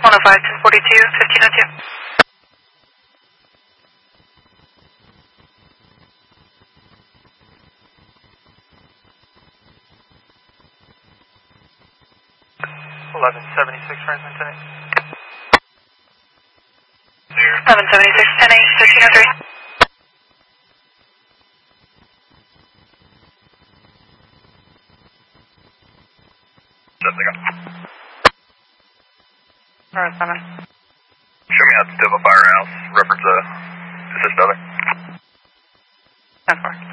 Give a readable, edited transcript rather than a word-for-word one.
105, 1042, 1502. $1176 transmit 10-8. 1176, 10-8, 1303. Alright, 7. Show me how to step up firehouse. Reference, assist other. 10-4.